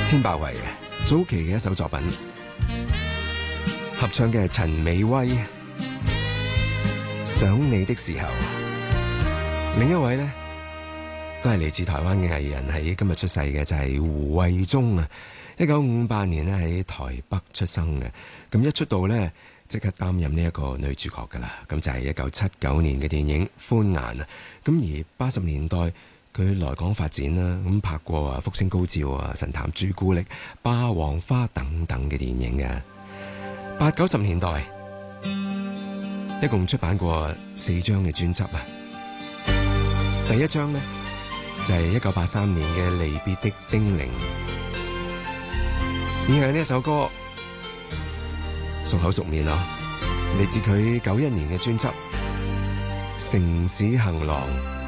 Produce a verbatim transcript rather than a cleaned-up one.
千百惠嘅早期嘅一首作品，合唱嘅係陳美威《想你的時候》。另一位呢，都係嚟自台灣嘅藝人，喺今日出世嘅就係、是、胡慧中啊。一九五八年咧喺台北出生嘅，咁一出道呢，即刻擔任呢一個女主角噶啦。咁就係一九七九年嘅電影《歡顏》啊。咁而八十年代佢來港發展啦，咁拍過啊《福星高照》啊《神探朱古力》《霸王花》等等嘅電影嘅。八九十年代一共出版過四張嘅專輯啊。第一張呢，就係一九八三年嘅《離別的叮嚀》，以下呢一首歌熟口熟面咯，嚟自佢九一年嘅專輯《城市行廊》。